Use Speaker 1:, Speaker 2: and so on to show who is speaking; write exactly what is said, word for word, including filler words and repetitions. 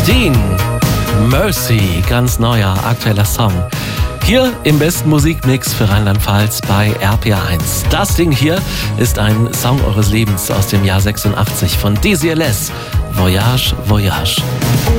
Speaker 1: Dean, Mercy, ganz neuer, aktueller Song. Hier im besten Musikmix für Rheinland-Pfalz bei R P R eins. Das Ding hier ist ein Song eures Lebens aus dem Jahr sechsundachtzig von Dizzy L S. Voyage, Voyage.